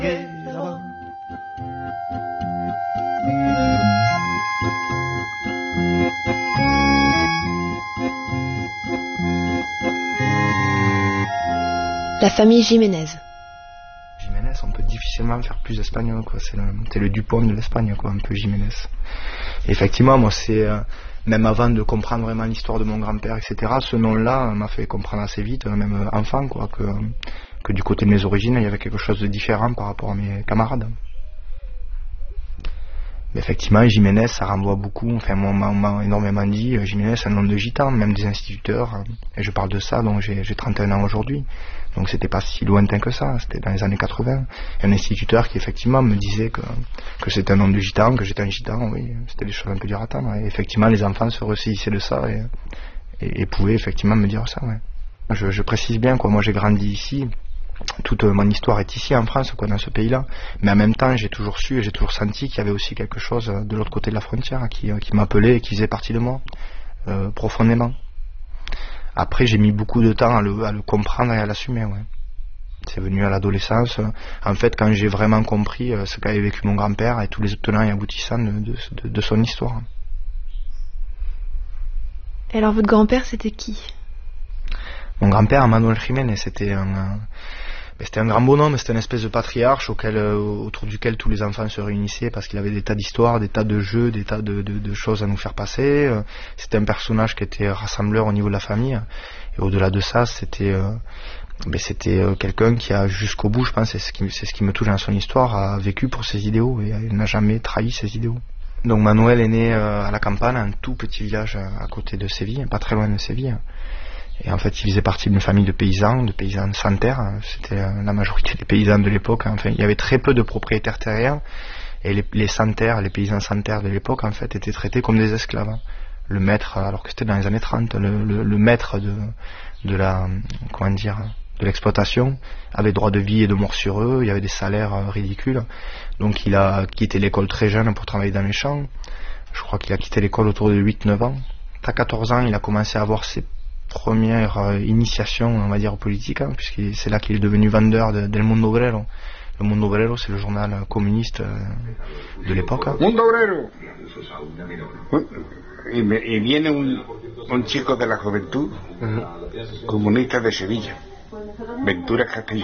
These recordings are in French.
La famille Jiménez. Jiménez, on peut difficilement faire plus espagnol, quoi. C'est le Dupont de l'Espagne, quoi, un peu Jiménez. Et effectivement, moi, c'est même avant de comprendre vraiment l'histoire de mon grand-père, etc. Ce nom-là m'a fait comprendre assez vite, même enfant, quoi, que du côté de mes origines, il y avait quelque chose de différent par rapport à mes camarades. Mais effectivement, Jiménez, ça renvoie beaucoup. Enfin, moi, on m'a énormément dit, Jiménez, c'est un nom de gitan, même des instituteurs. Et je parle de ça, donc j'ai 31 ans aujourd'hui. Donc c'était pas si lointain que ça, c'était dans les années 80. Et un instituteur qui effectivement me disait que c'était un nom de gitan, que j'étais un gitan, oui, c'était des choses un peu dures à attendre. Et effectivement, les enfants se ressaisissaient de ça et pouvaient effectivement me dire ça, ouais. Je précise bien, quoi, moi j'ai grandi ici. Toute mon histoire est ici en France, quoi, dans ce pays-là. Mais en même temps, j'ai toujours su et j'ai toujours senti qu'il y avait aussi quelque chose de l'autre côté de la frontière qui m'appelait et qui faisait partie de moi, profondément. Après, j'ai mis beaucoup de temps à le comprendre et à l'assumer, ouais. C'est venu à l'adolescence. En fait, quand j'ai vraiment compris ce qu'avait vécu mon grand-père et tous les tenants et aboutissants de son histoire. Et alors, votre grand-père, c'était qui ? Mon grand-père, Manuel Jiménez, c'était un grand bonhomme, c'était une espèce de patriarche autour duquel tous les enfants se réunissaient parce qu'il avait des tas d'histoires, des tas de jeux, des tas de choses à nous faire passer. C'était un personnage qui était rassembleur au niveau de la famille. Et au-delà de ça, c'était quelqu'un qui a jusqu'au bout, je pense, c'est ce qui me touche dans son histoire, a vécu pour ses idéaux et il n'a jamais trahi ses idéaux. Donc Manuel est né à la campagne, un tout petit village à côté de Séville, pas très loin de Séville. Et en fait, il faisait partie d'une famille de paysans sans terre. C'était la majorité des paysans de l'époque. Enfin, il y avait très peu de propriétaires terriens. Et les sans terre, les paysans sans terre de l'époque, en fait, étaient traités comme des esclaves. Le maître, alors que c'était dans les années 30, le maître de l'exploitation avait droit de vie et de mort sur eux. Il y avait des salaires ridicules. Donc il a quitté l'école très jeune pour travailler dans les champs. Je crois qu'il a quitté l'école autour de 8-9 ans. À 14 ans, il a commencé à avoir ses première initiation, on va dire, politique, hein, puisque c'est là qu'il est devenu vendeur del Mundo Obrero. Le Mundo Obrero, c'est le journal communiste de l'époque. Hein. Mundo Obrero. Y viene un chico de la juventud comunista de Sevilla, Ventura Castillo.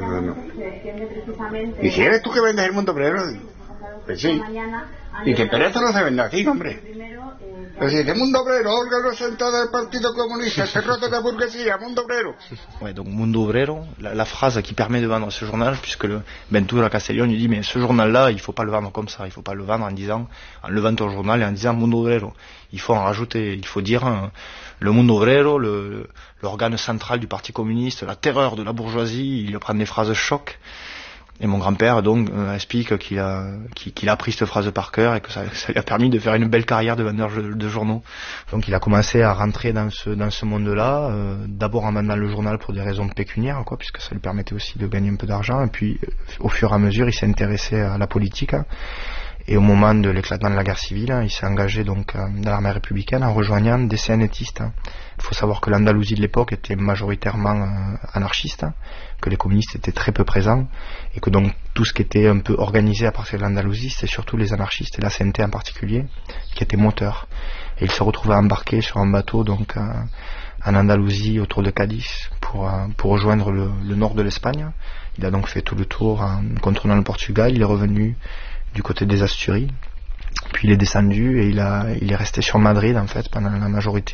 Y dice, ¿eres tú que vendes el Mundo Obrero? Pues sí. Y dice, pero esto no se vende así, hombre. Le Mundo Obrero, órgano central del Partido Comunista, cerro de la burguesía, Mundo Obrero. Ouais, donc Mundo Obrero, la phrase qui permet de vendre ce journal, puisque le Ventura Castellón lui dit, mais ce journal-là, il faut pas le vendre comme ça, il faut pas le vendre en levant ton journal et en disant Mundo Obrero. Il faut en rajouter, il faut dire le Mundo Obrero, l'organe central du Parti communiste, la terreur de la bourgeoisie, il prend des phrases choc. Et mon grand-père donc explique qu'il a appris cette phrase par cœur et que ça lui a permis de faire une belle carrière de vendeur de journaux. Donc il a commencé à rentrer dans ce monde-là, d'abord en vendant le journal pour des raisons pécuniaires, quoi, puisque ça lui permettait aussi de gagner un peu d'argent. Et puis au fur et à mesure, il s'est intéressé à la politique. Et au moment de l'éclatement de la guerre civile, il s'est engagé donc dans l'armée républicaine en rejoignant des CNTistes. Il faut savoir que l'Andalousie de l'époque était majoritairement anarchiste, que les communistes étaient très peu présents, et que donc tout ce qui était un peu organisé à partir de l'Andalousie, c'était surtout les anarchistes, et la CNT en particulier, qui étaient moteurs. Et il se retrouvait embarqué sur un bateau donc en Andalousie, autour de Cadiz, pour rejoindre le nord de l'Espagne. Il a donc fait tout le tour en contournant le Portugal, il est revenu du côté des Asturies, puis il est descendu et il est resté sur Madrid en fait pendant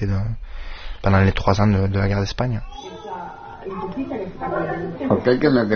les 3 ans de la guerre d'Espagne.